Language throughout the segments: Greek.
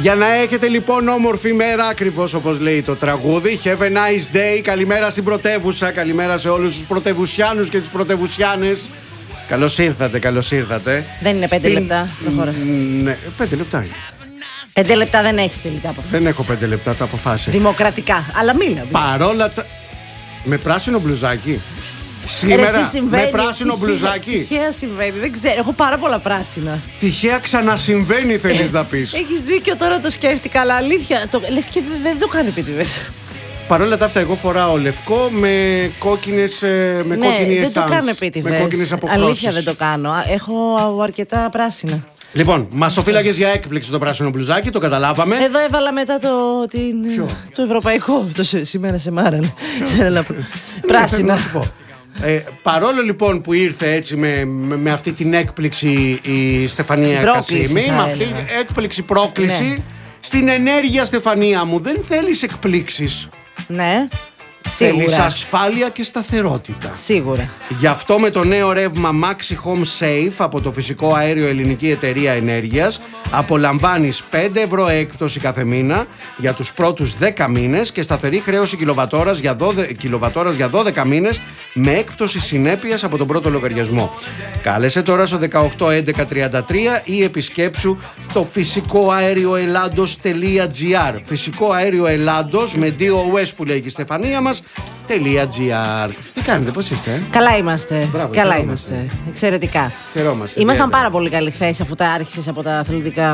Για να έχετε λοιπόν όμορφη μέρα, ακριβώς όπως λέει το τραγούδι. Have a nice day. Καλημέρα στην πρωτεύουσα. Καλημέρα σε όλους τους πρωτευουσιάνους και τις πρωτευουσιάνες. Καλώς ήρθατε, καλώς ήρθατε. Δεν είναι 5 λεπτά. Ναι, 5 λεπτά είναι. 5 λεπτά δεν έχεις τελικά αποφάσει. Δεν έχω 5 λεπτά, τα αποφάσισα. Δημοκρατικά. Αλλά μίλα. Παρόλα τα. Με πράσινο μπλουζάκι. Σήμερα με πράσινο μπλουζάκι. Τυχαία συμβαίνει, δεν ξέρω. Έχω πάρα πολλά πράσινα. Τυχαία ξανασυμβαίνει, θέλεις να πεις. Έχεις δίκιο, τώρα το σκέφτηκα, αλλά αλήθεια. Λες και δεν το κάνει επίτηδες. Παρ' όλα τα αυτά, εγώ φοράω λευκό με κόκκινες δεν το κάνω επίτηδες. Με κόκκινες αποχρώσεις. Αλήθεια δεν το κάνω. Έχω αρκετά πράσινα. Λοιπόν, μας οφείλαγες για έκπληξη το πράσινο μπλουζάκι, το καταλάβαμε. Εδώ έβαλα μετά το ευρωπαϊκό. Σήμερα σε μάρανε. Σε ένα πράσινα. Παρόλο λοιπόν που ήρθε έτσι με αυτή την έκπληξη η Στεφανία Κασίμη, με αυτή την έκπληξη πρόκληση, στην ενέργεια, Στεφανία μου, δεν θέλεις εκπλήξεις. Ναι. Θέλεις ασφάλεια και σταθερότητα. Σίγουρα. Γι' αυτό με το νέο ρεύμα Maxi Home Safe από το φυσικό αέριο Ελληνική Εταιρεία Ενέργειας απολαμβάνεις 5 ευρώ έκπτωση κάθε μήνα για τους πρώτους 10 μήνες και σταθερή χρέωση κιλοβατόρας για 12 μήνες με έκπτωση συνέπειας από τον πρώτο λογαριασμό. Κάλεσε τώρα στο 181133 ή επισκέψου το φυσικοαέρioελλάντος.gr. Φυσικό αέριο Ελλάντος με DOS που λέει και η Στεφανία μας. .gr. Τι κάνετε, πώς είστε? Καλά είμαστε. Μπράβο, καλά είμαστε. Εξαιρετικά. Χαιρόμαστε. Ήμασταν πάρα πολύ καλοί χθες αφού τα άρχισες από τα αθλητικά.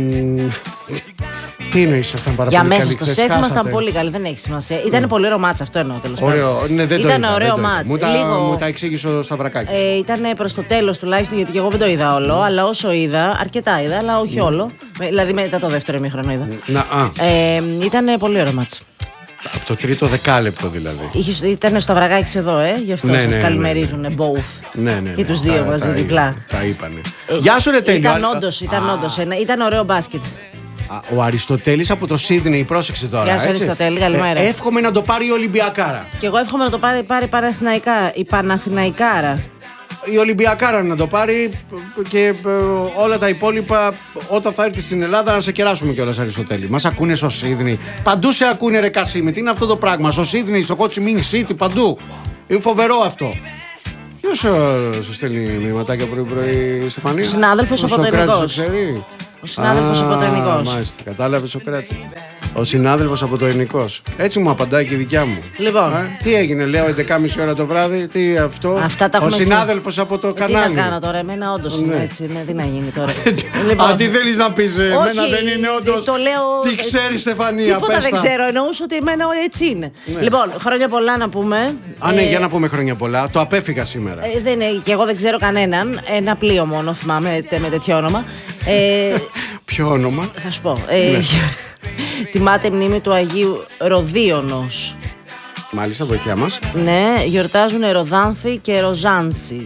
Τι είναι, ήσασταν πάρα για πολύ καλοί? Για μέσα στο σεφ ήμασταν πολύ καλοί, δεν έχει σημασία. Ήταν πολύ ωραίο μάτς, αυτό εννοώ τέλος πάντων. Ωραίο, ναι, δεν ήταν το είδα, ωραίο μάτς. Μου τα εξήγησε ο Σταυρακάκης. Ήταν προς το τέλος τουλάχιστον, γιατί και εγώ δεν το είδα όλο, αλλά όσο είδα, αρκετά είδα, αλλά όχι όλο. Δηλαδή μετά το δεύτερο ημίχρονο είδα. Ήταν πολύ ωραίο μάτς. Από το τρίτο δεκάλεπτο δηλαδή. Ήταν ο Σταυρακάκης εδώ, γι' αυτό σας καλημερίζουν both. Ναι. Και τους δύο μαζί διπλά. Τα είπανε. Γεια σου ρε Τέλειο. Ήταν όντως. Ήταν ωραίο μπάσκετ. Ο Αριστοτέλης από το Σίδνεϊ, πρόσεξε τώρα. Γεια σου Αριστοτέλη, καλημέρα. Εύχομαι να το πάρει η Ολυμπιακάρα. Και εγώ εύχομαι να το πάρει η Παναθηναϊκάρα. Η Ολυμπιακάρα να το πάρει και όλα τα υπόλοιπα όταν θα έρθει στην Ελλάδα να σε κεράσουμε κιόλας, Αριστοτέλη. Μας ακούνε στο Σίδνεϊ. Παντού σε ακούνε ρε Κασίμη. Τι είναι αυτό το πράγμα? Στο Σίδνεϊ, στο Κοτσιμίνι City, παντού. Είναι φοβερό αυτό. Ποιος σου στέλνει μηνυματάκια πρωί-πρωί, Στεφανία? Ο συνάδελφος από το Ελληνικός. Ο συνάδελφος από το Ελληνικός. Μάλιστα, κατάλαβες Σοκράτη. Ο συνάδελφος από το Ελληνικός. Έτσι μου απαντάει και η δικιά μου. Λοιπόν. Τι έγινε, λέω 11.30 ώρα το βράδυ, τι αυτό? Ο συνάδελφος από το κανάλι. Τι να κάνω τώρα, εμένα όντως είναι έτσι. Τι να γίνει τώρα. Αν τι θέλεις να πεις, εμένα δεν είναι όντως. Τι ξέρεις, Στεφανία? Τίποτα δεν ξέρω, εννοούσα ότι εμένα έτσι είναι. Λοιπόν, χρόνια πολλά να πούμε. Ναι, για να πούμε χρόνια πολλά. Το απέφυγα σήμερα. Και εγώ δεν ξέρω κανέναν. Ένα πλοίο μόνο θυμάμαι με τέτοιο όνομα. Ποιο όνομα? Θα σου πω. Τιμάται η μνήμη του Αγίου Ροδίωνος. Μάλιστα, βοηθιά μας. Ναι, γιορτάζουν Ροδάνθη και Ροζάνθη.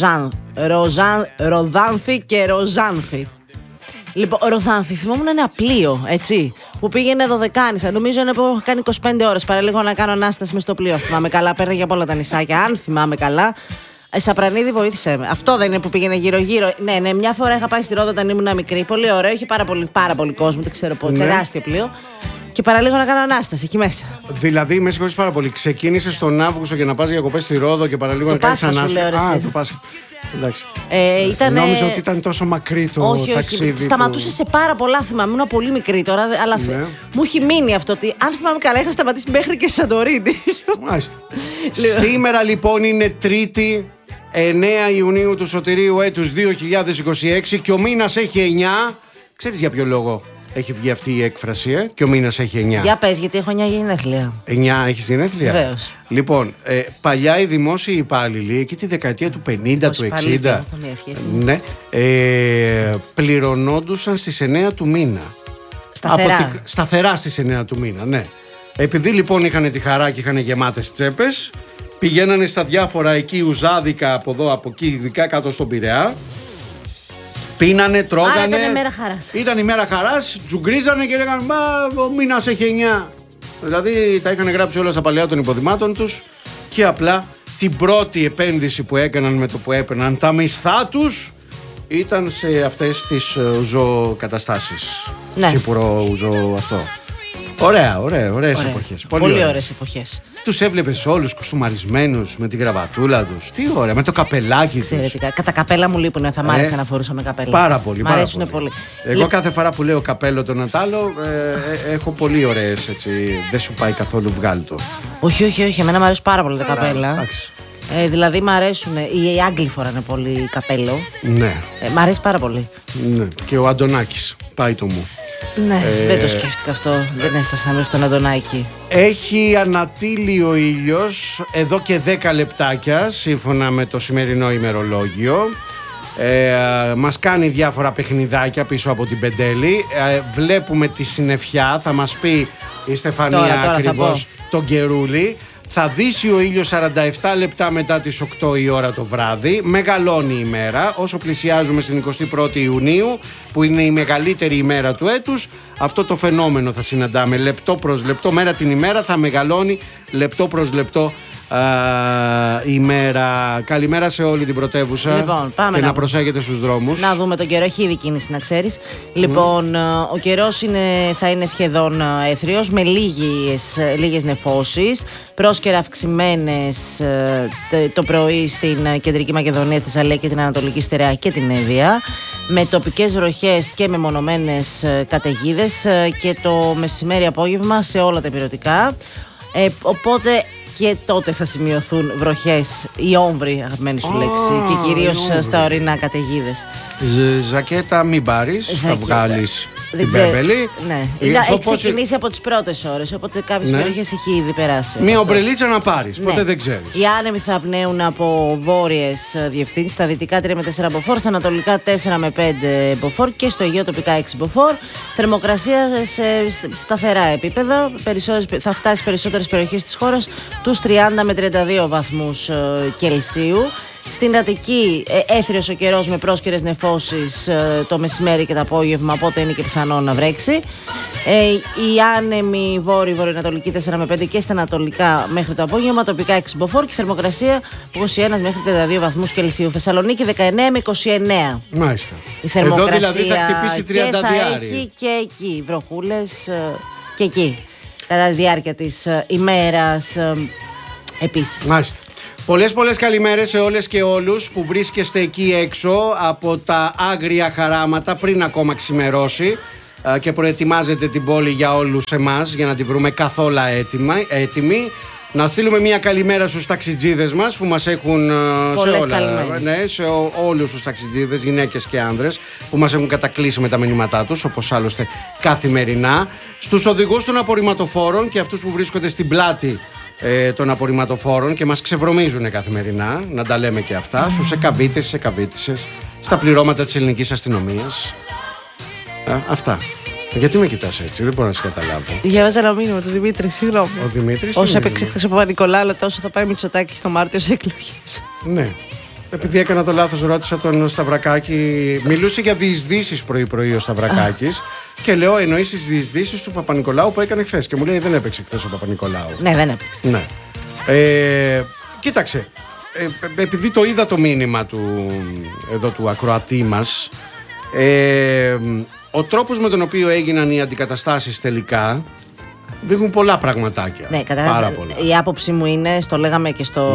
Ροδάνθη και Ροζάνθη. Λοιπόν, Ροδάνθη, θυμόμουν ένα πλοίο, έτσι, που πήγαινε Δωδεκάνησα. Νομίζω είναι που έχω κάνει 25 ώρες. Παραλίγο να κάνω ανάσταση μες στο πλοίο. Θυμάμαι καλά, πέραγε από όλα τα νησάκια. Αν θυμάμαι καλά. Σαπρανίδη, βοήθησε με. Αυτό δεν είναι που πήγαινε γύρω-γύρω? Ναι, μια φορά είχα πάει στη Ρόδο όταν ήμουν μικρή. Πολύ ωραίο, είχε πάρα πολύ κόσμο, δεν ξέρω πότε. Τεράστιο πλοίο. Και παραλίγο να κάνω ανάσταση εκεί μέσα. Δηλαδή, με συγχωρείς πάρα πολύ. Ξεκίνησες τον Αύγουστο για να πας διακοπές στη Ρόδο και παραλίγο να κάνεις ανάσταση. Το Πάσχα. Εντάξει. Νόμιζα ότι ήταν τόσο μακρύ το ταξίδι. Όχι. Σταματούσε σε πάρα πολλά, θυμάμαι. Ήμουν πολύ μικρή τώρα, αλλά μου έχει μείνει αυτό ότι αν θυμάμαι καλά είχα σταματήσει μέχρι και Σαντορίνη. Μάλιστα. Σήμερα λοιπόν είναι Τρίτη, 9 Ιουνίου του σωτηρίου έτους 2026 και ο μήνας έχει 9. Ξέρεις για ποιο λόγο έχει βγει αυτή η έκφραση, και ο μήνας έχει 9? Για πες, γιατί έχω 9 γενέθλια. 9 έχεις γενέθλια? Βεβαίως. Λοιπόν, παλιά οι δημόσιοι υπάλληλοι, εκεί τη δεκαετία του 50, του 60, ναι, πληρωνόντουσαν στις 9 του μήνα. Σταθερά στις 9 του μήνα, ναι. Επειδή λοιπόν είχαν τη χαρά και είχαν γεμάτες τσέπες, πηγαίνανε στα διάφορα εκεί ουζάδικα από εδώ, από εκεί, ειδικά κάτω στον Πειραιά. Πίνανε, τρώγανε. Ήταν η μέρα χαράς. Ήταν η μέρα χαράς, τζουγκρίζανε και λέγανε μα ο μήνας έχει 9. Δηλαδή τα είχαν γράψει όλα στα παλαιά των υποδημάτων τους και απλά την πρώτη επένδυση που έκαναν με το που έπαιρναν τα μισθά τους ήταν σε αυτές τις ουζοκαταστάσεις. Ναι. Τσίπουρο, ουζο αυτό. Ωραίες εποχές. Πολύ ωραίες εποχές. Τους έβλεπες όλους κουστούμαρισμένους με την γραβατούλα τους. Τι ωραία, με το καπελάκι τους. Εξαιρετικά. Κατά καπέλα μου λείπουν, θα μ' άρεσε να φορούσα με καπέλα. Πάρα πολύ. Μ' αρέσουν πολύ. Εγώ κάθε φορά που λέω καπέλο το Νατάλο έχω πολύ ωραίες έτσι. Δεν σου πάει καθόλου, βγάλει το. Όχι. Εμένα μου αρέσουν πάρα πολύ τα καπέλα. Εντάξει. Δηλαδή μ' αρέσουν. Οι Άγγλοι φοράνε πολύ καπέλο. Ναι. Μ' αρέσει πάρα πολύ. Ναι. Και ο Αντωνάκης. Πάει το μου. Ναι, δεν το σκέφτηκα αυτό. Δεν έφτασα μέχρι τον Αντωνάκη. Έχει ανατείλει ο ήλιος εδώ και 10 λεπτάκια, σύμφωνα με το σημερινό ημερολόγιο. Μας κάνει διάφορα παιχνιδάκια πίσω από την Πεντέλη. Βλέπουμε τη συννεφιά. Θα μας πει η Στεφανία τώρα ακριβώς τον καιρούλι. Θα δύσει ο ήλιος 47 λεπτά μετά τις 8 η ώρα το βράδυ. Μεγαλώνει η μέρα. Όσο πλησιάζουμε στην 21η Ιουνίου, που είναι η μεγαλύτερη ημέρα του έτους, αυτό το φαινόμενο θα συναντάμε. Λεπτό προς λεπτό, μέρα την ημέρα θα μεγαλώνει λεπτό προς λεπτό ημέρα. Καλημέρα σε όλη την πρωτεύουσα. Λοιπόν, πάμε και να προσέχετε στους δρόμους. Να δούμε τον καιρό. Έχει ήδη κίνηση, να ξέρεις. Λοιπόν, ο καιρός θα είναι σχεδόν έθριος, με λίγες νεφώσεις. Πρόσκαιρα αυξημένες το πρωί στην Κεντρική Μακεδονία, τη Θεσσαλία και την Ανατολική Στερεά και την Εύβοια. Με τοπικές βροχές και μεμονωμένες καταιγίδες και το μεσημέρι απόγευμα σε όλα τα ηπειρωτικά. Οπότε και τότε θα σημειωθούν βροχές, η όμβρη, αγαπημένη σου λέξη, και κυρίως στα ορεινά καταιγίδες. Ζακέτα μην πάρεις, θα βγάλεις την Μπέμπελη. Ναι. Έχει ξεκινήσει από τις πρώτες ώρες, οπότε κάποιες περιοχές έχει ήδη περάσει. Μία ομπρελίτσα να πάρεις, ποτέ δεν ξέρεις. Οι άνεμοι θα πνέουν από βόρειες διευθύνσεις, στα δυτικά 3 με 4 μποφόρ, στα ανατολικά 4 με 5 μποφόρ και στο Αιγαίο τοπικά 6 μποφόρ. Θερμοκρασία σε σταθερά επίπεδα, θα φτάσει σε περισσότερες περιοχές της χώρας τους 30 με 32 βαθμούς Κελσίου. Στην Αττική έθριος ο καιρός με πρόσκαιρες νεφώσεις το μεσημέρι και το απόγευμα, οπότε είναι και πιθανό να βρέξει. Οι άνεμοι βόρειο-βορειοανατολική 4 με 5 και στα ανατολικά μέχρι το απόγευμα, τοπικά 6 μποφόρ και θερμοκρασία 21 μέχρι 32 βαθμούς Κελσίου. Θεσσαλονίκη 19 με 29. Μάλιστα. Η θερμοκρασία εδώ δηλαδή θα χτυπήσει 30 και θα διάρρη. έχει και εκεί βροχούλες και εκεί κατά τη διάρκεια της ημέρας επίσης. Μάλιστα. Πολλές καλημέρες σε όλες και όλους που βρίσκεστε εκεί έξω από τα άγρια χαράματα πριν ακόμα ξημερώσει και προετοιμάζετε την πόλη για όλους εμάς για να τη βρούμε καθόλου έτοιμη. Να στείλουμε μια καλημέρα στους ταξιτζίδες μας που μας έχουν σε όλους τους ταξιτζίδες, γυναίκες και άνδρες, που μας έχουν κατακλείσει με τα μηνύματά τους, όπως άλλωστε καθημερινά. Στους οδηγούς των απορριμματοφόρων και αυτούς που βρίσκονται στην πλάτη των απορριμματοφόρων και μας ξεβρωμίζουν καθημερινά, να τα λέμε και αυτά, στους εκαβίτες, εκαβίτισσες, στα πληρώματα της ελληνικής αστυνομίας. Αυτά. Γιατί με κοιτάς έτσι, δεν μπορώ να σε καταλάβω. Διάβαζα ένα μήνυμα του Δημήτρη, συγγνώμη. Ο Δημήτρης. Όσο έπαιξε χθες ο Παπα-Νικολάου, αλλά τόσο θα πάει Μητσοτάκης στο Μάρτιο σε εκλογές. Ναι. Επειδή έκανα το λάθος, ρώτησα τον Σταυρακάκη. Μιλούσε για διεισδύσεις πρωί-πρωί ο Σταυρακάκης. Και λέω, εννοείς τις διεισδύσεις του Παπα-Νικολάου που έκανε χθες. Και μου λέει, δεν έπαιξε χθες ο Παπα-Νικολάου. Ναι, δεν έπαιξε. Ναι. Κοίταξε. Επειδή το είδα το μήνυμα του ακροατή μας, ο τρόπος με τον οποίο έγιναν οι αντικαταστάσεις τελικά δείχνουν πολλά πραγματάκια. Ναι, καταρχάς η άποψή μου είναι, στο λέγαμε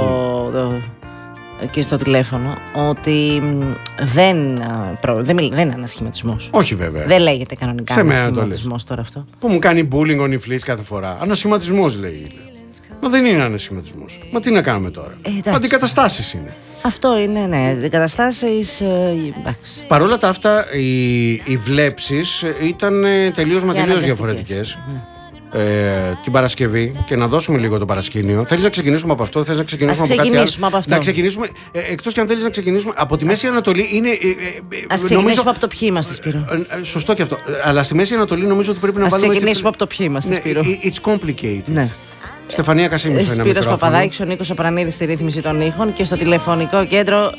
και στο τηλέφωνο, ότι δεν είναι ανασχηματισμός. Όχι βέβαια. Δεν λέγεται κανονικά ανασχηματισμός τώρα αυτό. Που μου κάνει bullying ο Νιφλής κάθε φορά. Ανασχηματισμός λέει. Μα δεν είναι ανασχηματισμός. Μα τι να κάνουμε τώρα. Αντικαταστάσεις είναι. Αυτό είναι, ναι. Αντικαταστάσεις. Παρ' όλα τα αυτά, οι βλέψεις ήταν τελείως διαφορετικές. Την Παρασκευή, και να δώσουμε λίγο το παρασκήνιο. Θέλεις να ξεκινήσουμε από αυτό, θες να ξεκινήσουμε από κάτι άλλο? Να ξεκινήσουμε, εκτός και αν θέλεις να ξεκινήσουμε από τη Μέση Ανατολή. Ας ξεκινήσουμε από το ποιοι είμαστε, Σπύρο. Σωστό και αυτό. Αλλά στη Μέση Ανατολή νομίζω ότι πρέπει να βάλουμε. Ας ξεκινήσουμε από το ποιοι είμαστε, Σπύρο. It's complicated. Ναι. Στεφανία Κασίμη στο ένα μικρόφωνο. Σπύρος Παπαδάκης, ο Νίκος Απρανίδης στη ρύθμιση των ήχων και στο τηλεφωνικό κέντρο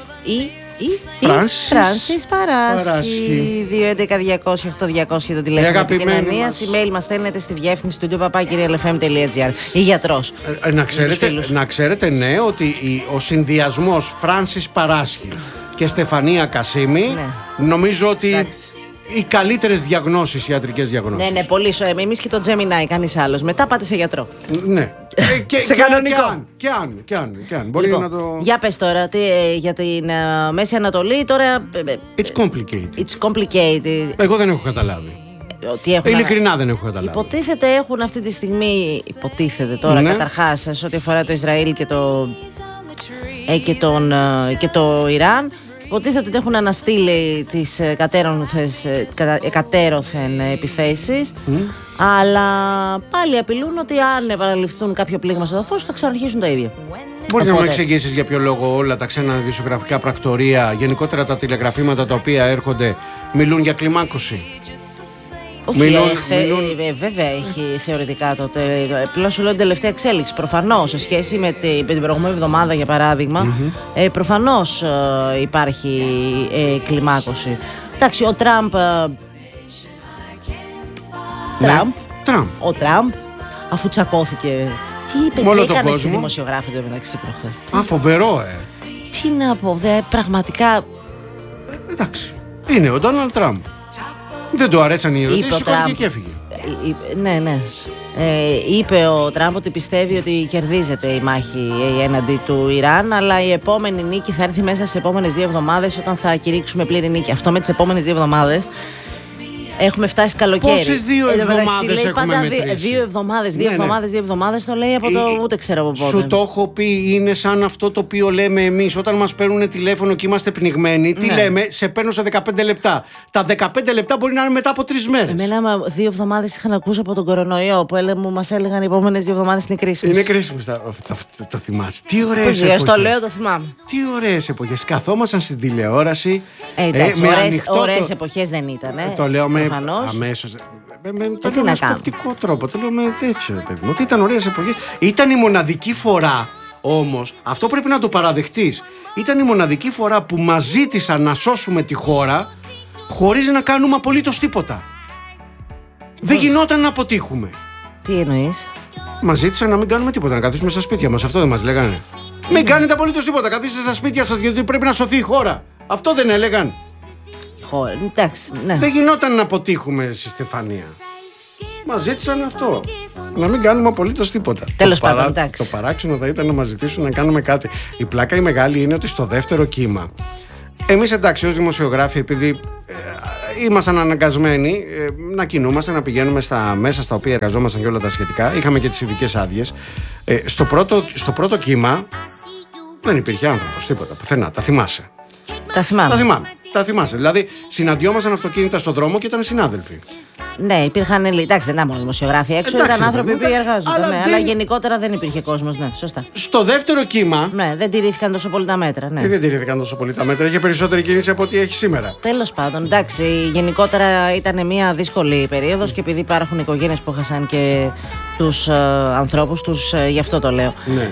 Φράνσις Παράσχη. 211-200-8200 το τηλέφωνο επικοινωνίας. Email μας στέλνετε στη διεύθυνση του studio@realfm.gr. Ή γιατρός. Να ξέρετε, ναι, ότι ο συνδυασμός Φράνσις Παράσχη και Στεφανία Κασίμη. Ναι. Νομίζω ότι Εντάξει. οι καλύτερες διαγνώσεις, ιατρικές διαγνώσεις. Ναι, πολύ σωστά. Εμείς και το Gemini, κανείς άλλος. Μετά πάτε σε γιατρό. Ναι. Σε κανονικό. Και αν. Μπορεί Λοιπόν, να το. για πες τώρα, για την Μέση Ανατολή τώρα. It's complicated. It's complicated. Εγώ δεν έχω καταλάβει. Τι έχουν Ειλικρινά δεν έχω καταλάβει. Υποτίθεται έχουν αυτή τη στιγμή. Υποτίθεται τώρα, Ναι. καταρχάς, σε ό,τι αφορά το Ισραήλ και το Ιράν. Υποτίθεται ότι έχουν αναστείλει τις εκατέρωθεν επιθέσεις, αλλά πάλι απειλούν ότι αν επαναληφθούν κάποιο πλήγμα στο εδαφός θα ξαναρχίσουν τα ίδια. Μπορείς να μου Οπότε, εξηγήσεις για ποιο λόγο όλα τα ξένα ειδησιογραφικά πρακτορεία, γενικότερα τα τηλεγραφήματα τα οποία έρχονται, μιλούν για κλιμάκωση? όχι, μιλούν- βέβαια έχει θεωρητικά τότε. Απλώς σου λέω την τελευταία εξέλιξη. Προφανώς σε σχέση με την προηγούμενη εβδομάδα, για παράδειγμα, προφανώς υπάρχει κλιμάκωση. Εντάξει, ο Τραμπ. Τραμπ. Ο Τραμπ, αφού τσακώθηκε. Τι είπε, Με όλο τι τον έκανε στη κόσμο. δημοσιογράφη του μεταξύ προχθές. Α, φοβερό, Τι να πω, πραγματικά. Εντάξει. Είναι ο Ντόναλντ Τραμπ. Δεν του αρέσαν οι ερωτήσεις, Είπε ο σηκώθηκε Τραμπ. και έφυγε. Ναι. Είπε ο Τραμπ ότι πιστεύει ότι κερδίζεται η μάχη έναντι του Ιράν, αλλά η επόμενη νίκη θα έρθει μέσα σε επόμενες 2 εβδομάδες, όταν θα κηρύξουμε πλήρη νίκη. Αυτό με τις επόμενες 2 εβδομάδες. Έχουμε φτάσει καλοκαίρι. Πόσες 2 Εν τω μεταξύ, εβδομάδες λέει έχουμε πάντα μετρήσει? 2 εβδομάδες, 2 Ναι, ναι. εβδομάδες, 2 εβδομάδες, το λέει από το ούτε ξέρω από πότε. Σου το έχω πει, είναι σαν αυτό το οποίο λέμε εμείς όταν μας παίρνουν τηλέφωνο και είμαστε πνιγμένοι. Τι Ναι. λέμε, σε παίρνω σε 15 λεπτά. Τα 15 λεπτά μπορεί να είναι μετά από 3 μέρες. Εμένα 2 εβδομάδες είχαν ακούσει από τον κορονοϊό που μας έλεγαν οι επόμενες 2 εβδομάδες είναι κρίσιμες. Είναι κρίσιμο. Το θυμάσαι. Τι ωραίες Πώς, εποχές. το λέω, το θυμάμαι. Τι ωραίες εποχές. Καθόμασταν στην τηλεόραση. Εντάξει, με ανοιχτό ωραίες το- εποχές δεν ήταν. Το λέω με προφανώς. αμέσως. Το τι λέω να με κάνω. σκοπτικό τρόπο. Το λέω με τέτοιο, παιδί μου. Ότι ήταν ωραίες εποχές. Ήταν η μοναδική φορά όμως, αυτό πρέπει να το παραδεχτείς. Ήταν η μοναδική φορά που μας ζήτησαν να σώσουμε τη χώρα χωρίς να κάνουμε απολύτως τίποτα. Δεν γινόταν να αποτύχουμε. Τι εννοείς? Μας ζήτησαν να μην κάνουμε τίποτα, να καθίσουμε στα σπίτια μας. Αυτό δεν μας λέγανε? Μην κάνετε απολύτως τίποτα. Καθίστε στα σπίτια σας γιατί πρέπει να σωθεί η χώρα. Αυτό δεν έλεγαν? Εντάξει, ναι. Δεν γινόταν να αποτύχουμε στη Στεφανία. Μας ζήτησαν αυτό. Να μην κάνουμε απολύτως τίποτα. Τέλος πάντων, εντάξει. Το παράξενο θα ήταν να μας ζητήσουν να κάνουμε κάτι. Η πλάκα η μεγάλη είναι ότι στο δεύτερο κύμα, εμείς εντάξει ως δημοσιογράφοι, επειδή ήμασταν αναγκασμένοι να κινούμαστε, να πηγαίνουμε στα μέσα στα οποία εργαζόμασταν και όλα τα σχετικά, είχαμε και τις ειδικές άδειες. Στο πρώτο κύμα δεν υπήρχε άνθρωπος, τίποτα, πουθενά. Τα θυμάσαι? Τα θυμάμαι. Τα θυμάσαι. Δηλαδή, συναντιόμασταν αυτοκίνητα στον δρόμο και ήταν συνάδελφοι. Ναι, υπήρχαν. Εντάξει, δεν ήταν μόνο δημοσιογράφοι έξω, Εντάξει, ήταν άνθρωποι που εντάξει, εργάζονταν. αλλά Ναι, δεν- αλλά γενικότερα δεν υπήρχε κόσμος. Ναι, σωστά. Στο δεύτερο κύμα. Ναι, δεν τηρήθηκαν τόσο πολύ τα μέτρα. Ναι. Δεν τηρήθηκαν τόσο πολύ τα μέτρα. Είχε περισσότερη κίνηση από ό,τι έχει σήμερα. Τέλος πάντων, εντάξει, γενικότερα ήταν μια δύσκολη περίοδος και επειδή υπάρχουν οικογένειες που έχασαν και τους ανθρώπους τους, γι' αυτό το λέω. Ναι.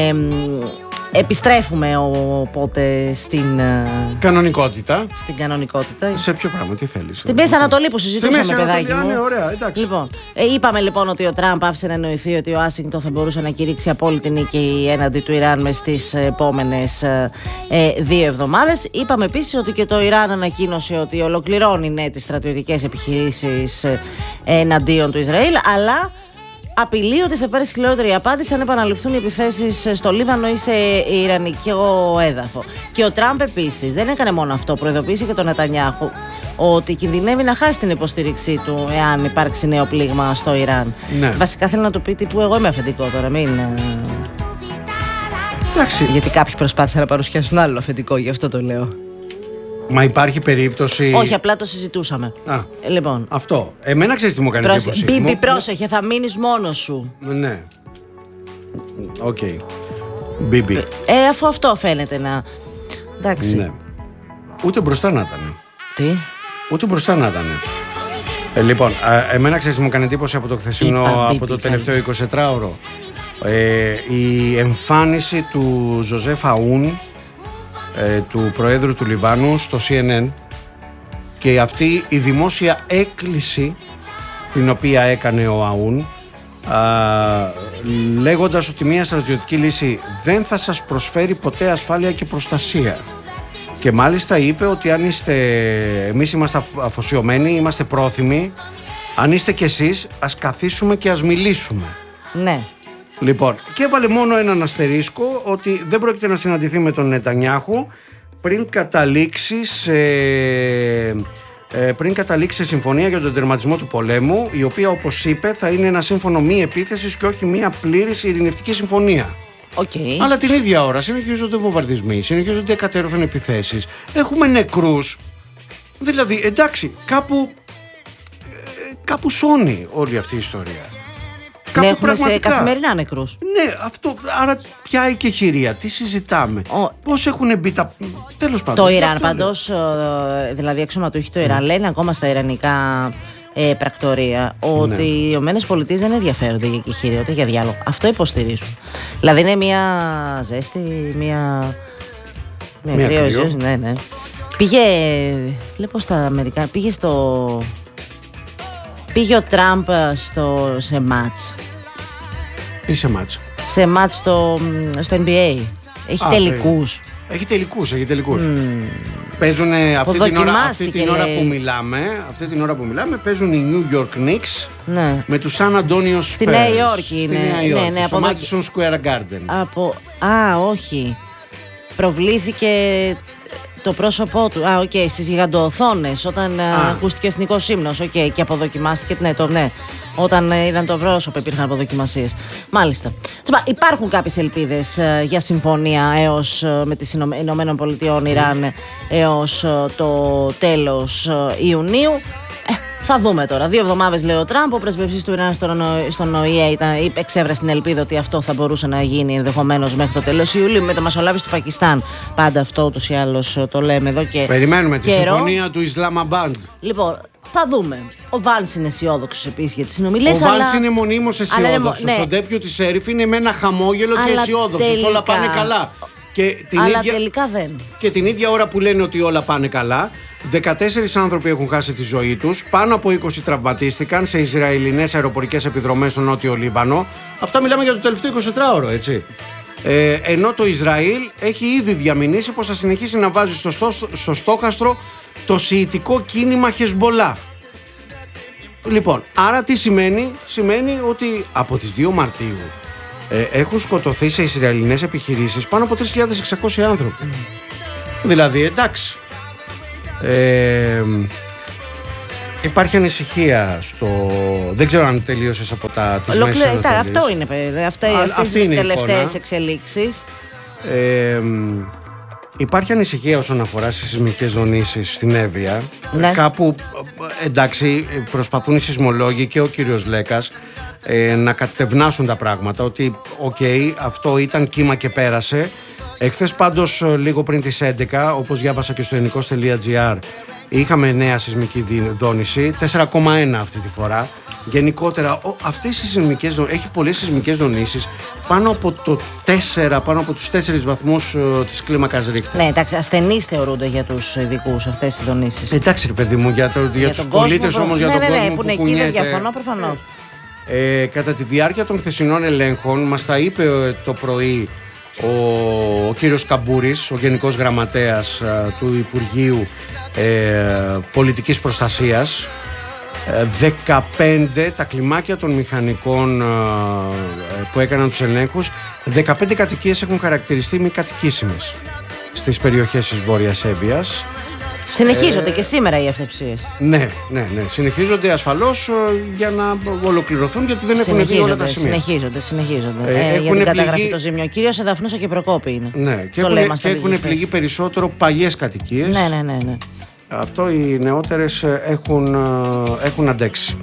Επιστρέφουμε οπότε στην Κανονικότητα. κανονικότητα. Σε ποιο πράγμα, τι θέλεις? Στην Μέση Ανατολή που Στη συζητούσαμε, Μέση Ανατολή, παιδάκι μου. ναι, ωραία, εντάξει. Λοιπόν, είπαμε λοιπόν ότι ο Τραμπ άφησε να εννοηθεί ότι ο Ουάσιγκτον θα μπορούσε να κηρύξει απόλυτη νίκη έναντι του Ιράν μες στις επόμενες 2 εβδομάδες. Είπαμε επίσης ότι και το Ιράν ανακοίνωσε ότι ολοκληρώνει ναι, τις στρατιωτικές επιχειρήσεις εναντίον του Ισραήλ, αλλά απειλεί ότι θα πάρει σκληρότερη απάντηση αν επαναληφθούν οι επιθέσεις στο Λίβανο ή σε ιρανικό έδαφο. Και ο Τραμπ επίσης δεν έκανε μόνο αυτό, προειδοποίησε και τον Νετανιάχου ότι κινδυνεύει να χάσει την υποστήριξή του εάν υπάρξει νέο πλήγμα στο Ιράν. Ναι. Βασικά θέλω να του πει τύπου εγώ είμαι αφεντικό τώρα, μην... Εντάξει. Γιατί κάποιοι προσπάθησαν να παρουσιάσουν άλλο αφεντικό, γι' αυτό το λέω. Μα υπάρχει περίπτωση. Όχι, απλά το συζητούσαμε. Α, Λοιπόν, αυτό. Εμένα ξέρεις τι μου κάνει εντύπωση. Μπίμπι, πρόσεχε, θα μείνεις μόνος σου. Ναι. Οκ. Μπίμπι. Αφού αυτό φαίνεται να... Εντάξει. Ναι. Ούτε μπροστά να ήταν. Τι? Ούτε μπροστά να ήταν. Λοιπόν, εμένα ξέρεις τι μου κάνει εντύπωση από το χθεσινό, Είπα, από το τελευταίο 24ωρο. Η εμφάνιση του Ζωζέφ Αούν, του Προέδρου του Λιβάνου, στο CNN, και αυτή η δημόσια έκκληση την οποία έκανε ο Αούν, λέγοντας ότι μια στρατιωτική λύση δεν θα σας προσφέρει ποτέ ασφάλεια και προστασία Και μάλιστα είπε ότι αν εμείς είμαστε αφοσιωμένοι, είμαστε πρόθυμοι, αν είστε κι εσείς, ας καθίσουμε και ας μιλήσουμε. Ναι. Λοιπόν, και έβαλε μόνο έναν αστερίσκο ότι δεν πρόκειται να συναντηθεί με τον Νετανιάχου πριν καταλήξει σε συμφωνία για τον τερματισμό του πολέμου, η οποία, όπως είπε, θα είναι ένα σύμφωνο μη επίθεσης και όχι μια πλήρης ειρηνευτική συμφωνία. Okay. Αλλά την ίδια ώρα συνεχίζονται βομβαρδισμοί, συνεχίζονται εκατέρωθεν επιθέσεις. Έχουμε νεκρούς. Δηλαδή, εντάξει, κάπου σώνει όλη αυτή η ιστορία. Ναι, έχουμε σε καθημερινά νεκρούς. Ναι, αυτό. Άρα, ποια η κεχηρία, τι συζητάμε, πώς έχουν μπει τα. Τέλος πάντων. Το Ιράν, πάντως, δηλαδή αξιωματούχοι του Ιράν, λένε ακόμα στα ιρανικά πρακτορία ότι οι Ηνωμένες Πολιτείες δεν ενδιαφέρονται για κεχηρία, ούτε για διάλογο. Αυτό υποστηρίζουν. Δηλαδή είναι μια ζέστη, μια κρύο. Ναι. Βλέπω στα Αμερικάνα, πήγε ο Τραμπ σε μάτς. Ή σε μάτς. Σε μάτς στο NBA. Έχει τελικούς. Έχει τελικούς. Παίζουν αυτή την ώρα που μιλάμε, παίζουν οι New York Knicks με τους San Antonio Spurs. Στη Νέα Υόρκη είναι. Ναι, στο Madison Square Garden. Όχι. Προβλήθηκε το πρόσωπό του. Στις γιγαντοοθόνες όταν ακούστηκε ο εθνικός ύμνος. Και αποδοκιμάστηκε. Όταν είδαν το πρόσωπο υπήρχαν αποδοκιμασίες. Μάλιστα. Υπάρχουν κάποιες ελπίδες για συμφωνία με τις Ηνωμένων Πολιτειών Ιράν έως το τέλος Ιουνίου. Θα δούμε τώρα. 2 εβδομάδες, λέει ο Τραμπ. Ο πρεσβευτής του Ιράν στον ΟΗΕ εξέφρασε την ελπίδα ότι αυτό θα μπορούσε να γίνει ενδεχομένως μέχρι το τέλος Ιουλίου. Με το μασολάβηση του Πακιστάν. Πάντα αυτό ούτως ή άλλως το λέμε εδώ και. Περιμένουμε τη συμφωνία του Ισλαμαμπάντ. Λοιπόν, θα δούμε. Ο Βάλς είναι αισιόδοξος επίσης για τις συνομιλίες. Ο Βάλς είναι μονίμως αισιόδοξος. Ο ντέπιου Σέριφ είναι με ένα χαμόγελο και αισιόδοξος. Όλα πάνε καλά. Τελικά δεν. Και την ίδια ώρα που λένε ότι όλα πάνε καλά, 14 άνθρωποι έχουν χάσει τη ζωή τους, πάνω από 20 τραυματίστηκαν σε Ισραηλινές αεροπορικές επιδρομές στο Νότιο Λίβανο. Αυτά μιλάμε για το τελευταίο 24ωρο, έτσι. Ενώ το Ισραήλ έχει ήδη διαμηνήσει πως θα συνεχίσει να βάζει στο στόχαστρο το σιητικό κίνημα Χεσμπολά. Λοιπόν, άρα τι σημαίνει? Σημαίνει ότι από τις 2 Μαρτίου έχουν σκοτωθεί σε Ισραηλινές επιχειρήσεις πάνω από 3.600 άνθρωποι. Δηλαδή, εντάξει. Υπάρχει ανησυχία δεν ξέρω αν τελείωσες από τις μέσεις ανατολής. Αυτό είναι, αυτές είναι οι τελευταίες εξελίξεις. Υπάρχει ανησυχία όσον αφορά στις σεισμικές δονήσεις στην Εύβοια. Κάπου, εντάξει, προσπαθούν οι σεισμολόγοι και ο κύριος Λέκας να κατευνάσουν τα πράγματα, ότι αυτό ήταν κύμα και πέρασε. Εχθές πάντως, λίγο πριν τις 11, όπως διάβασα και στο ελληνικός.gr, είχαμε νέα σεισμική δόνηση, 4,1 αυτή τη φορά. Γενικότερα, αυτές οι σεισμικές έχει πολλές σεισμικές δονήσεις πάνω από πάνω από τους 4 βαθμούς της κλίμακας Ρίχτερ. Ναι, εντάξει, ασθενείς θεωρούνται για τους ειδικούς αυτές οι δονήσεις. Εντάξει, ρε παιδί μου, για τους πολίτες όμως, για τον κόσμο που είναι κουνιέται. Εκεί δεν διαφωνώ, προφανώς. Κατά τη διάρκεια των χθεσινών ελέγχων, μας τα είπε το πρωί ο κύριος Καμπούρης, ο Γενικός Γραμματέας του Υπουργείου Πολιτικής Προστασίας, 15 τα κλιμάκια των μηχανικών που έκαναν τους ελέγχους, 15 κατοικίες έχουν χαρακτηριστεί μη κατοικήσιμες στις περιοχές της Βόρειας Εύβοιας. Συνεχίζονται και σήμερα οι αυτοψίες. Ναι. Συνεχίζονται ασφαλώς για να ολοκληρωθούν, γιατί δεν έχουν δει όλα τα σημεία. Συνεχίζονται. Για την καταγραφή το ζημιό. Κυρίως Εδαφνούσα και Προκόπη είναι. Ναι, και έχουν πληγεί περισσότερο παλιές κατοικίες. Ναι. Αυτό οι νεότερες έχουν αντέξει.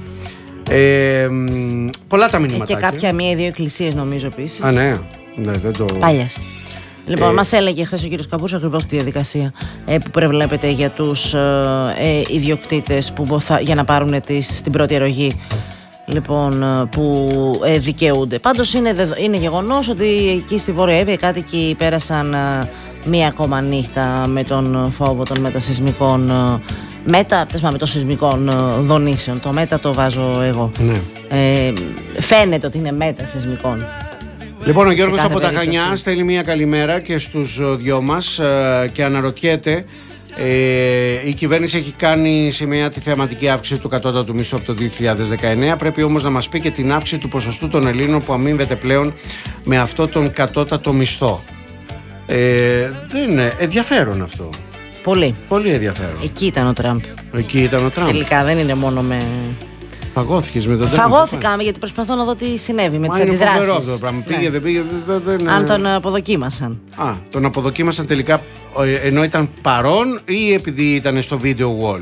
Πολλά τα μηνύματα. Και κάποια 1-2 εκκλησίες νομίζω επίσης. Ναι, δεν το. Παλιές. Λοιπόν, μας έλεγε χθες ο κύριος Καμπούρης ακριβώς τη διαδικασία που προβλέπεται για τους ιδιοκτήτες για να πάρουν την πρώτη αρρωγή, λοιπόν, που δικαιούνται. Πάντως είναι γεγονός ότι εκεί στη Βόρεια Εύβοια οι κάτοικοι πέρασαν μία ακόμα νύχτα με τον φόβο των μετασυσμικών με των σεισμικών δονήσεων. Το μέτα το βάζω εγώ. Ναι. Φαίνεται ότι είναι μετασυσμικών. Λοιπόν, ο Γιώργος από τα Χανιά στέλνει μια καλημέρα και στους δυο μας και αναρωτιέται. Η κυβέρνηση έχει κάνει σημαία τη θεαματική αύξηση του κατώτατου μισθού από το 2019. Πρέπει όμως να μας πει και την αύξηση του ποσοστού των Ελλήνων που αμείβεται πλέον με αυτό τον κατώτατο μισθό. Δεν είναι ενδιαφέρον αυτό. Πολύ. Πολύ ενδιαφέρον. Εκεί ήταν ο Τραμπ. Τελικά δεν είναι μόνο με. Φαγώθηκες με τον Τραμπ. Φαγώθηκα γιατί προσπαθώ να δω τι συνέβη με τις αντιδράσεις. Είναι φοβερό αυτό το πράγμα. Πήγε, δεν πήγε. Αν τον αποδοκίμασαν. Τον αποδοκίμασαν τελικά ενώ ήταν παρόν ή επειδή ήταν στο video wall.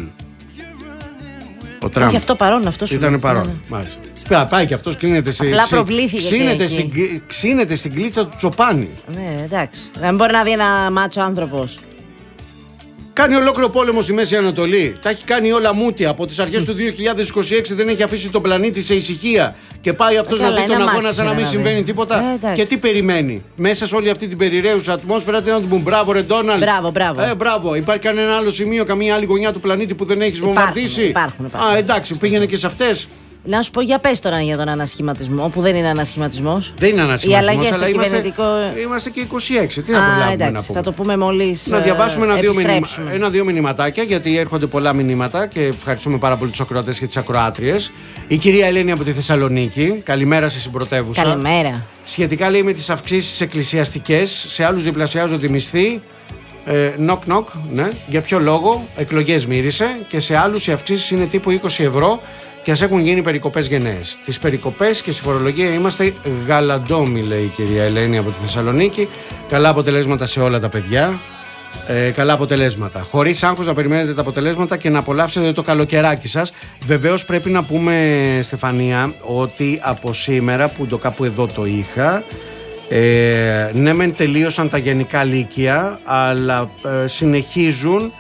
Ο Τραμπ. Όχι, αυτό παρόν, αυτό σου ήταν παρόν. Μάλιστα. Πάει και αυτός κλείνεται σε. Απλά προβλήθηκε. Ξύνεται στην κλίτσα του Τσοπάνη. Ναι, εντάξει. Δεν μπορεί να δει ένα μάτσο άνθρωπος. Κάνει ολόκληρο πόλεμο στη Μέση Ανατολή. Τα έχει κάνει όλα μούτια. Από τις αρχές του 2026 δεν έχει αφήσει τον πλανήτη σε ησυχία. Και πάει αυτός να δει τον αγώνα σαν να μην συμβαίνει τίποτα. Και τι περιμένει. Μέσα σε όλη αυτή την περιραίουσα ατμόσφαιρα, τι να του πούν. Μπράβο, ρε Ντόναλντ. Μπράβο. Υπάρχει κανένα άλλο σημείο, καμία άλλη γωνιά του πλανήτη που δεν έχει βομβαρδίσει. Υπάρχουν. Εντάξει, πήγαινε και σε αυτές. Να σου πω, για πες τώρα για τον ανασχηματισμό, που δεν είναι ανασχηματισμός. Δεν είναι ανασχηματισμός, αλλά είμαστε και 26. Τι να προλάβουμε να πούμε. Θα το πούμε μόλις. Να διαβάσουμε ένα-δύο μηνυματάκια, γιατί έρχονται πολλά μηνύματα και ευχαριστούμε πάρα πολύ τους ακροατές και τις ακροάτριες. Η κυρία Ελένη από τη Θεσσαλονίκη. Καλημέρα στη συμπρωτεύουσα. Καλημέρα. Σχετικά λέει με τις αυξήσεις εκκλησιαστικές, σε άλλους διπλασιάζονται οι μισθοί. Knock, ναι. Για ποιο λόγο? Εκλογές μύρισε. Και σε άλλους οι αυξήσεις είναι τύπου 20 ευρώ. Και ας έχουν γίνει περικοπές γενναίες. Τις περικοπές και στη φορολογία είμαστε γαλαντόμοι, λέει η κυρία Ελένη από τη Θεσσαλονίκη. Καλά αποτελέσματα σε όλα τα παιδιά. Καλά αποτελέσματα. Χωρίς άγχος να περιμένετε τα αποτελέσματα και να απολαύσετε το καλοκαιράκι σας. Βεβαίως πρέπει να πούμε, Στεφανία, ότι από σήμερα που το κάπου εδώ το είχα, ναι μεν τελείωσαν τα γενικά λύκεια, αλλά συνεχίζονται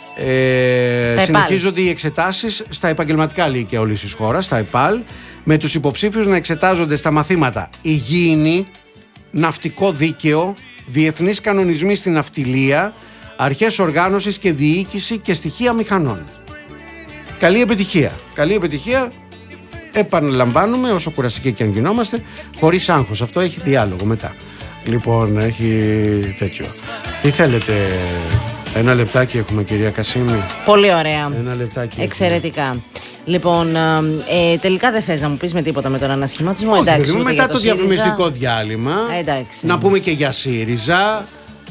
οι εξετάσεις στα επαγγελματικά λύκεια όλης της χώρας, στα ΕΠΑΛ, με τους υποψήφιους να εξετάζονται στα μαθήματα υγιεινή, ναυτικό δίκαιο, διεθνείς κανονισμοί στην ναυτιλία, αρχές οργάνωσης και διοίκηση και στοιχεία μηχανών. Καλή επιτυχία. Καλή επιτυχία. Επαναλαμβάνουμε, όσο κουραστικοί και αν γινόμαστε, χωρίς άγχος. Αυτό έχει διάλογο μετά. Λοιπόν, έχει τέτοιο. Τι θέλετε? Ένα λεπτάκι έχουμε, κυρία Κασίμη. Πολύ ωραία. Ένα λεπτάκι. Εξαιρετικά. Έχουμε. Λοιπόν, τελικά δεν θες να μου πεις με τίποτα με τον ανασχηματισμό? Όχι, εντάξει, μετά το διαφημιστικό διάλειμμα. Εντάξει. Να πούμε και για ΣΥΡΙΖΑ.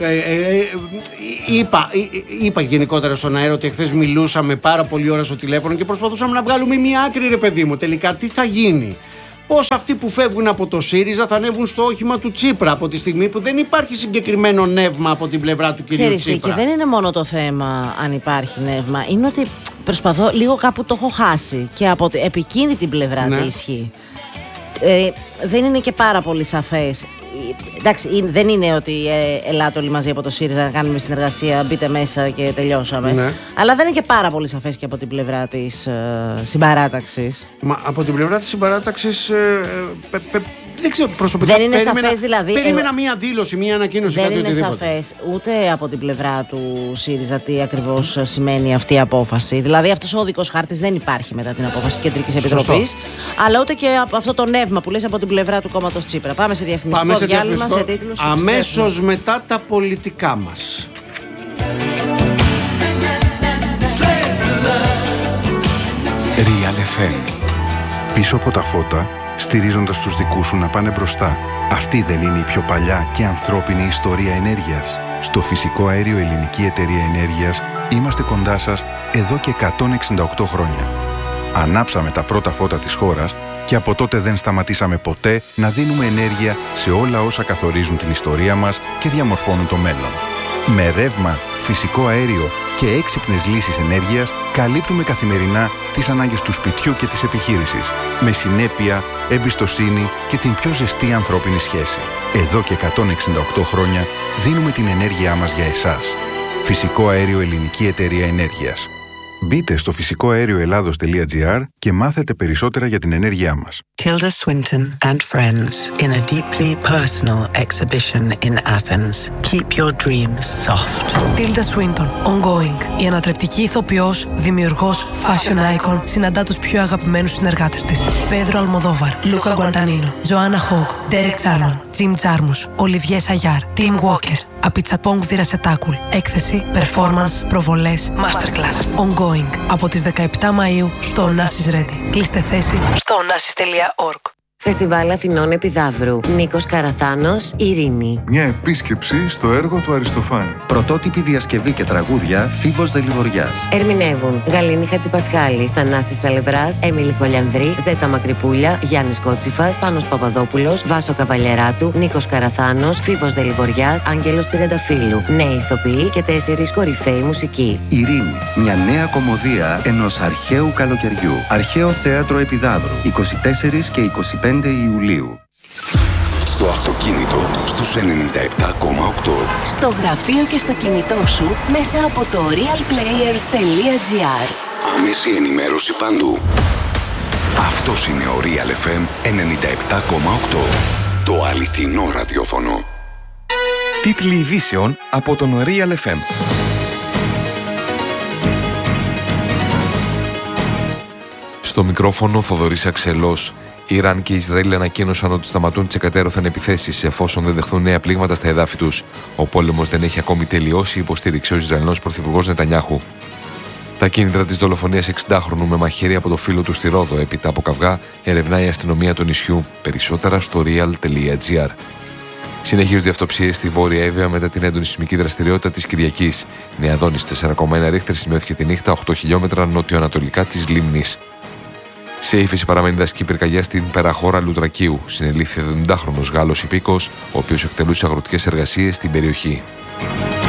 Είπα γενικότερα στον αέρα ότι εχθές μιλούσαμε πάρα πολλή ώρα στο τηλέφωνο και προσπαθούσαμε να βγάλουμε μια άκρη, ρε παιδί μου. Τελικά τι θα γίνει? Πώς αυτοί που φεύγουν από το ΣΥΡΙΖΑ θα ανέβουν στο όχημα του Τσίπρα από τη στιγμή που δεν υπάρχει συγκεκριμένο νεύμα από την πλευρά του κυρίου Τσίπρα? Και δεν είναι μόνο το θέμα αν υπάρχει νεύμα. Είναι ότι προσπαθώ, λίγο κάπου το έχω χάσει και από εκείνη την πλευρά τι ισχύει. Δεν είναι και πάρα πολύ σαφές. Εντάξει, δεν είναι ότι ελάτε όλοι μαζί από το ΣΥΡΙΖΑ να κάνουμε συνεργασία, μπείτε μέσα και τελειώσαμε. Ναι. Αλλά δεν είναι και πάρα πολύ σαφές και από την πλευρά της συμπαράταξης. Μα από την πλευρά της συμπαράταξης δεν ξέρω προσωπικά. Δεν είναι σαφές δηλαδή. Περίμενα μία δήλωση, μία ανακοίνωση. Δεν είναι σαφές ούτε από την πλευρά του ΣΥΡΙΖΑ τι ακριβώς σημαίνει αυτή η απόφαση. Δηλαδή αυτός ο οδικός χάρτης δεν υπάρχει μετά την απόφαση της Κεντρικής Επιτροπής. Αλλά ούτε και από αυτό το νεύμα που λες από την πλευρά του κόμματος Τσίπρα. Πάμε σε διαφημιστικό διάλειμμα, σε τίτλους. Αμέσως μετά τα πολιτικά μας. Real FM. Πίσω από τα φώτα, στηρίζοντας τους δικούς σου να πάνε μπροστά. Αυτή δεν είναι η πιο παλιά και ανθρώπινη ιστορία ενέργειας? Στο Φυσικό Αέριο Ελληνική Εταιρεία Ενέργειας είμαστε κοντά σας εδώ και 168 χρόνια. Ανάψαμε τα πρώτα φώτα της χώρας και από τότε δεν σταματήσαμε ποτέ να δίνουμε ενέργεια σε όλα όσα καθορίζουν την ιστορία μας και διαμορφώνουν το μέλλον. Με ρεύμα, φυσικό αέριο και έξυπνες λύσεις ενέργειας καλύπτουμε καθημερινά τις ανάγκες του σπιτιού και της επιχείρησης. Με συνέπεια, εμπιστοσύνη και την πιο ζεστή ανθρώπινη σχέση. Εδώ και 168 χρόνια δίνουμε την ενέργειά μας για εσάς. Φυσικό Αέριο Ελληνική Εταιρεία Ενέργειας. Μπείτε στο φυσικοαέριος.gr και μάθετε περισσότερα για την ενέργειά μας. Tilda Swinton and friends in a deeply personal exhibition in Athens. Keep your dreams soft. Tilda Swinton, ongoing. Η ανατρεπτική ηθοποιός, δημιουργός, fashion icon, συναντά τους πιο αγαπημένους συνεργάτες της. Πέδρο Αλμοδόβαρ, Λούκα Γκουαντανίνο, Τζοάννα Χόγκ, Ντέρεκ Τσάρμον, Τζιμ Τζάρμους, Ολιβιέ Σαγιάρ, Τιμ Walker. Απιτσαπόγκ Βιρασετάκουλ. Έκθεση, performance, προβολές, masterclass. Ongoing. Από τις 17 Μαΐου στο Onassis Ready. Κλείστε θέση στο onassis.org. Φεστιβάλ Αθηνών Επιδαύρου. Νίκος Καραθάνος, Ειρήνη. Μια επίσκεψη στο έργο του Αριστοφάνη. Πρωτότυπη διασκευή και τραγούδια Φίβος Δελιβοριάς. Ερμηνεύουν Γαλήνη Χατζηπασχάλη, Θανάσης Σαλευράς, Έμιλη Χολιανδρή, Ζέτα Μακρυπούλια, Γιάννης Κότσιφας, Πάνος Παπαδόπουλος, Βάσο Καβαλιεράτου, Νίκος Καραθάνος, Φίβος Δελιβοριάς, Άγγελος Τριανταφύλου. Νέοι ηθοποιοί και 4 κορυφαίοι μουσικοί. Ειρήνη. Μια νέα κωμωδία ενός αρχαίου καλοκαιριού. Αρχαίο Θέατρο Επιδαύρου. 24 και 25 Ιουλίου. Στο αυτοκίνητο στους 97,8. Στο γραφείο και στο κινητό σου μέσα από το realplayer.gr. Άμεση ενημέρωση παντού. Αυτός είναι ο Real FM 97,8. Το αληθινό ραδιόφωνο. Τίτλοι ειδήσεων από τον Real FM. Στο μικρόφωνο Θοδωρής Αξελός. Ιράν και Ισραήλ ανακοίνωσαν ότι σταματούν τις εκατέρωθεν επιθέσεις εφόσον δεν δεχθούν νέα πλήγματα στα εδάφη τους. Ο πόλεμος δεν έχει ακόμη τελειώσει, υποστήριξε ο Ισραηλινός πρωθυπουργός Νετανιάχου. Τα κίνητρα της δολοφονίας 60χρονου με μαχαίρι από το φίλο του στη Ρόδο έπειτα από καυγά ερευνάει η αστυνομία του νησιού. Περισσότερα στο real.gr. Συνεχίζονται οι αυτοψίες στη Βόρεια Εύβοια μετά την έντονη σεισμική δραστηριότητα της Κυριακής. Νέα Δόνης 4,1 ρίχτερ σημειώθηκε τη νύχτα 8 χιλιόμετρα νοτιοανατολικά της λίμνης. Σε ύφεση παραμένει δασική πυρκαγιά στην Περαχώρα Λουτρακίου. Συνελήφθη 70χρονος Γάλλος υπήκος, ο οποίος εκτελούσε αγροτικές εργασίες στην περιοχή.